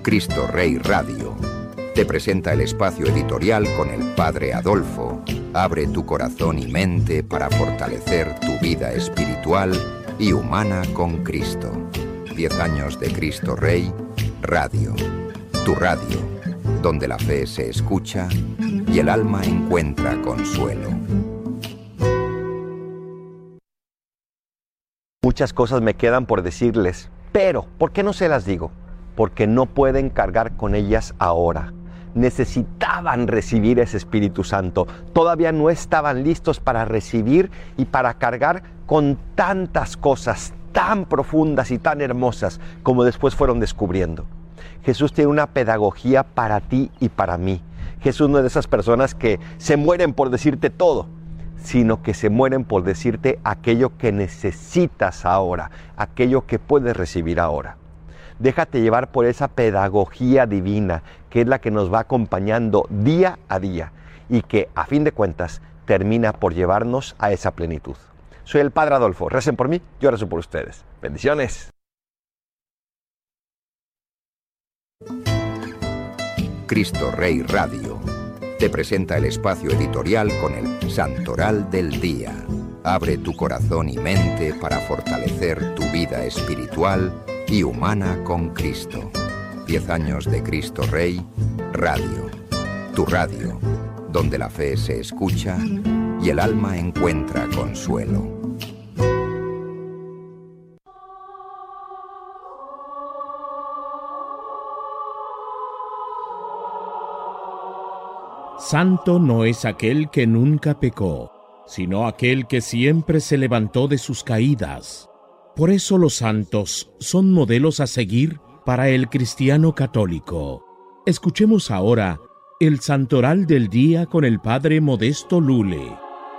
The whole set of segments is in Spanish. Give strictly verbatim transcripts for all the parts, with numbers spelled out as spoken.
Cristo Rey Radio te presenta el espacio editorial con el Padre Adolfo. Abre tu corazón y mente para fortalecer tu vida espiritual y humana con Cristo. Diez años de Cristo Rey Radio. Tu radio, donde la fe se escucha y el alma encuentra consuelo. Muchas cosas me quedan por decirles, pero ¿por qué no se las digo? Porque no pueden cargar con ellas ahora. Necesitaban recibir ese Espíritu Santo. Todavía no estaban listos para recibir y para cargar con tantas cosas tan profundas y tan hermosas como después fueron descubriendo. Jesús tiene una pedagogía para ti y para mí. Jesús no es de esas personas que se mueren por decirte todo, sino que se mueren por decirte aquello que necesitas ahora, aquello que puedes recibir ahora. Déjate llevar por esa pedagogía divina, que es la que nos va acompañando día a día y que, a fin de cuentas, termina por llevarnos a esa plenitud. Soy el Padre Adolfo. Recen por mí, yo rezo por ustedes. Bendiciones. Cristo Rey Radio te presenta el espacio editorial con el Santoral del Día. Abre tu corazón y mente para fortalecer tu vida espiritual y humana con Cristo. Diez años de Cristo Rey Radio. Tu radio, donde la fe se escucha y el alma encuentra consuelo. Santo no es aquel que nunca pecó, sino aquel que siempre se levantó de sus caídas. Por eso los santos son modelos a seguir para el cristiano católico. Escuchemos ahora el Santoral del Día con el Padre Modesto Lule.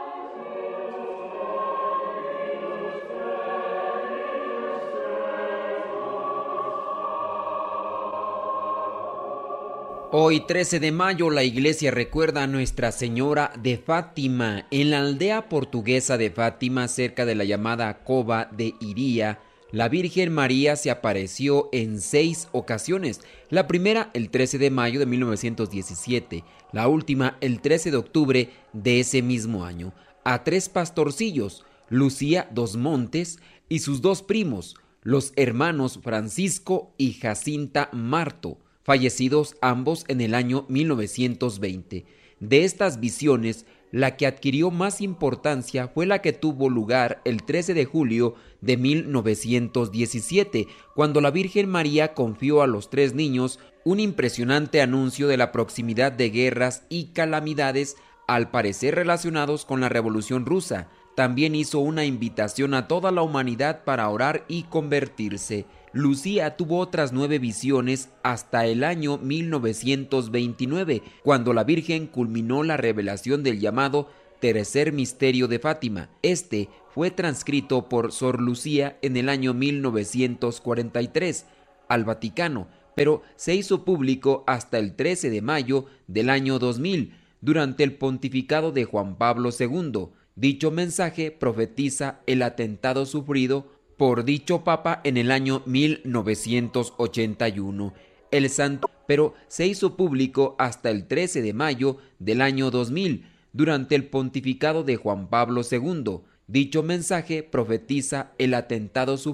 Hoy, trece de mayo, la iglesia recuerda a Nuestra Señora de Fátima. En la aldea portuguesa de Fátima, cerca de la llamada Cova de Iría, la Virgen María se apareció en seis ocasiones. La primera, el trece de mayo de mil novecientos diecisiete. La última, el trece de octubre de ese mismo año. A tres pastorcillos, Lucía dos Montes y sus dos primos, los hermanos Francisco y Jacinta Marto, fallecidos ambos en el año mil novecientos veinte. De estas visiones, la que adquirió más importancia fue la que tuvo lugar el trece de julio de mil novecientos diecisiete, cuando la Virgen María confió a los tres niños un impresionante anuncio de la proximidad de guerras y calamidades, al parecer relacionados con la Revolución Rusa. También hizo una invitación a toda la humanidad para orar y convertirse. Lucía tuvo otras nueve visiones hasta el año mil novecientos veintinueve, cuando la Virgen culminó la revelación del llamado Tercer Misterio de Fátima. Este fue transcrito por Sor Lucía en el año mil novecientos cuarenta y tres al Vaticano, pero se hizo público hasta el trece de mayo del año dos mil, durante el pontificado de Juan Pablo segundo. Dicho mensaje profetiza el atentado sufrido por dicho papa en el año mil novecientos ochenta y uno. El santo, pero se hizo público hasta el trece de mayo del año dos mil, durante el pontificado de Juan Pablo segundo. Dicho mensaje profetiza el atentado sufrido